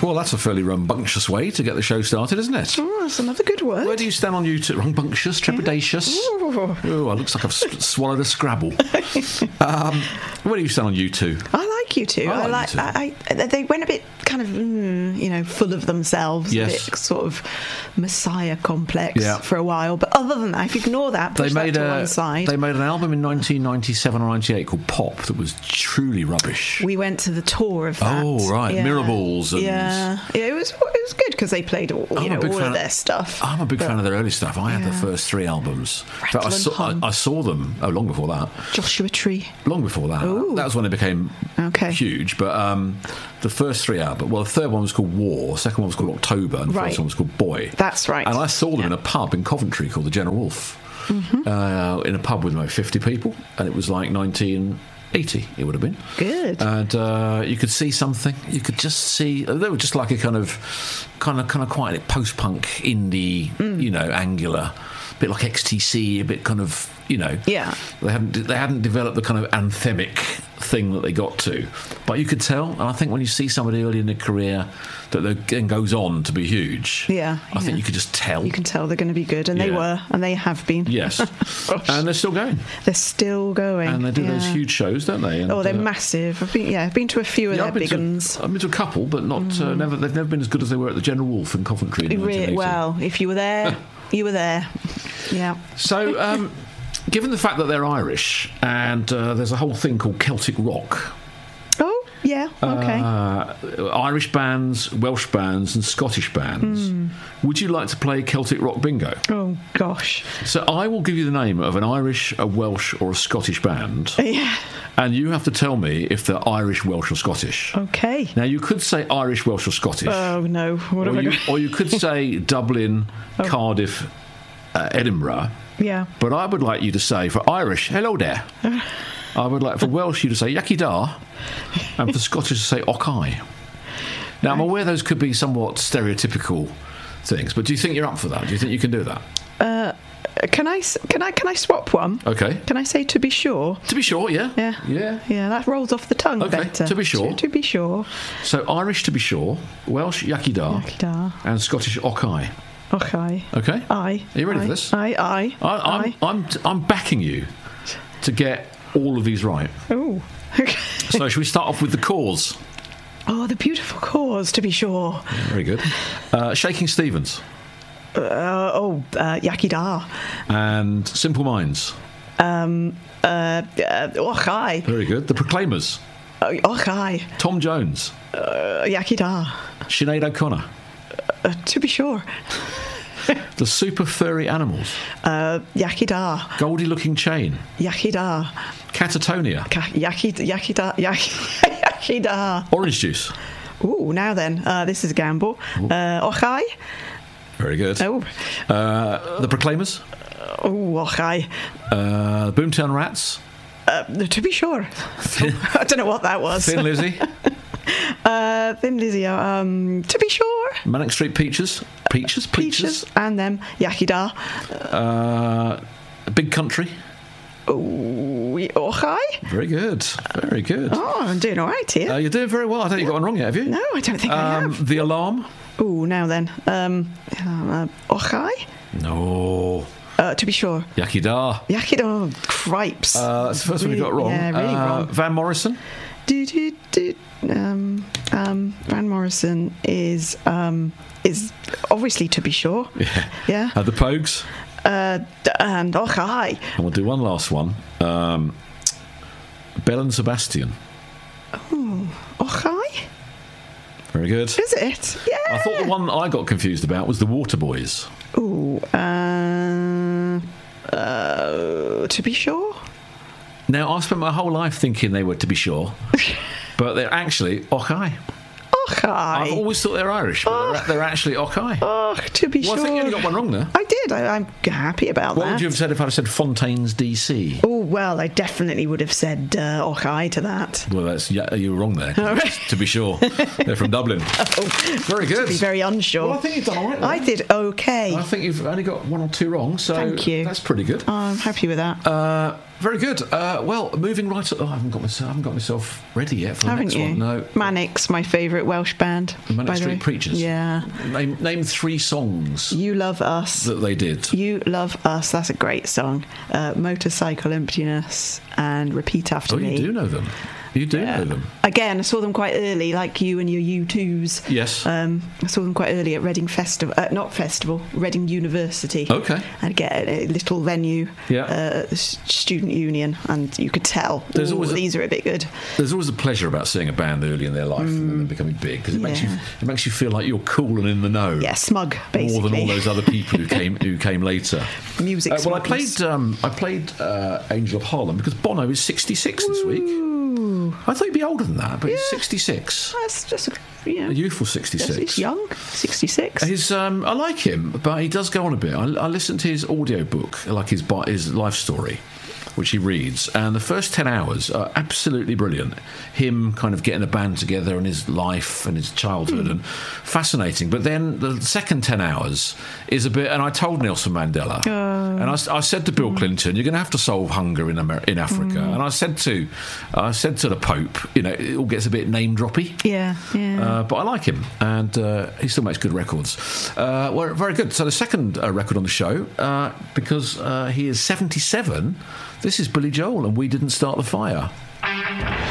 Well, that's a fairly rambunctious way to get the show started, isn't it? Oh, that's another good word. Where do you stand on YouTube? Rambunctious, trepidatious? Ooh. Oh, it looks like I've swallowed a Scrabble. Where do you stand on YouTube? I like you two. I like you two. They went a bit kind of, full of themselves, Yes. a bit sort of messiah complex Yeah. for a while. But other than that, if you ignore that, push that to one side. They made an album in 1997 or 98 called Pop that was truly rubbish. We went to the tour of that. Oh, right. Yeah. Mirables. And Yeah, it was good because they played all of their stuff. I'm a big fan of their early stuff. I had the first 3 albums. In fact, I saw them long before that. Joshua Tree. Long before that. Ooh. That was when they became Okay. huge. But the first 3 albums, well, the third one was called War, the second one was called October, and the Right. first one was called Boy. That's right. And I saw them in a pub in Coventry called the General Wolf, in a pub with about 50 people, and it was like 1980, it would have been. Good. And you could see something. You could just see. They were just like a kind of quite post-punk indie, angular, a bit like XTC, a bit kind of, Yeah. They hadn't developed the kind of anthemic thing that they got to, but you could tell. And I think when you see somebody early in their career that then goes on to be huge, I think you could just tell. You can tell they're going to be good, and they Yeah. were, and they have been. Yes, Gosh. and they're still going. They're still going. And they do those yeah. huge shows, don't they? And, Oh, they're massive. I've been to a few of their big ones. I've been to a couple, but not. Never. They've never been as good as they were at the General Wolf in Coventry. In 1980. Well, if you were there, you were there. Yeah. So, given the fact that they're Irish, and there's a whole thing called Celtic rock. Oh, yeah. Okay. Irish bands, Welsh bands, and Scottish bands. Would you like to play Celtic rock bingo? Oh gosh. So I will give you the name of an Irish, a Welsh, or a Scottish band. Yeah. And you have to tell me if they're Irish, Welsh, or Scottish. Okay. Now, you could say Irish, Welsh, or Scottish. Oh no. What have I got? Or you could say Dublin, Cardiff, Edinburgh. Yeah. But I would like you to say, for Irish, hello there. I would like for Welsh you to say Yaki da, and for Scottish to say Okai. Now, I'm aware those could be somewhat stereotypical things, but do you think you're up for that? Do you think you can do that? Can I swap one? Okay. Can I say to be sure? To be sure, yeah. Yeah. Yeah, that rolls off the tongue Okay, better. to be sure. To be sure. So Irish to be sure, Welsh Yaki da, Yaki da. and Scottish Okai. Okay. Okay. Aye. Are you ready for this? Aye. I'm backing you to get all of these right. Oh. Okay. So should we start off with the cause? Oh, the beautiful cause, to be sure. Very good. Shaking Stevens. Yaki da. And Simple Minds. Aye. Very good. The Proclaimers. Aye. Tom Jones. Yaki da. Sinead O'Connor. To be sure. The Super Furry Animals. Yaki da. Goldie Looking Chain. Yaki da. Catatonia. Yaki da. Yaki da. Orange Juice. Ooh, now then, this is a gamble. Ochai. Very good. Oh. The Proclaimers. Oh, Ochai. Boomtown Rats. To be sure. I don't know what that was. Thin Lizzy. Thin Lizzy. To be sure. Manic Street Peaches. Peaches. And them. Yaki da. Big Country. Ochai. Very good. Very good. Oh, I'm doing all right here. You're doing very well. I don't think you got one wrong yet, have you? No, I don't think I have. The Alarm. Oh, now then. Ochai. No. To be sure. Yaki da. Yaki da. Cripes. That's the first one you got wrong. Yeah, really wrong. Van Morrison. Van Morrison is obviously to be sure. Yeah. The Pogues. And Ochai. And we'll do one last one. Belle and Sebastian. Oh, Ochai? Very good. Is it? Yeah. I thought the one I got confused about was the Waterboys. Ooh, to be sure. Now, I spent my whole life thinking they were to be sure, but they're actually Ochai. Ochai. I've always thought they're Irish, but they're actually Ochai. Oh, to be Well, sure. I think you only got one wrong there. I did. I'm happy about What that. would you have said if I'd have said Fontaines, DC? Oh, well, I definitely would have said Ochai to that. Well, you were wrong there. To be sure, they're from Dublin. Very good. To be very unsure. Well, I think you've done all right there. I did okay. I think you've only got one or two wrong, so Thank you. that's pretty good. I'm happy with that. Very good. Well, moving right. I haven't got myself ready yet for the next one. No. Manics, my favourite Welsh band. Manic Street Preachers. Yeah. Name 3 songs. You Love Us. That they did. You Love Us. That's a great song. Motorcycle Emptiness and Repeat After Me. Oh, you do know them. You do know them. Again, I saw them quite early, like you and your U2s. Yes. I saw them quite early at Reading Festival, Reading University. Okay. I'd get a little venue, student union, and you could tell these are a bit good. There's always a pleasure about seeing a band early in their life and then becoming big, because it makes you feel like you're cool and in the know. Yeah, smug, basically. More than all those other people who came later. Music. Well, I played Angel of Harlem because Bono is 66 this week. I thought he'd be older than that, but he's 66. That's just a youthful 66. He's young, 66. I like him, but he does go on a bit. I listened to his audiobook, like his life story, which he reads, and the first 10 hours are absolutely brilliant. Him kind of getting a band together and his life and his childhood, and fascinating. But then the second 10 hours is a bit, and I told Nelson Mandela, and I said to Bill Clinton, you're going to have to solve hunger in Africa. And I said to the Pope, it all gets a bit name-droppy. Yeah. But I like him, and he still makes good records. Well, very good. So the second record on the show, because he is 77, this is Billy Joel and We Didn't Start the Fire.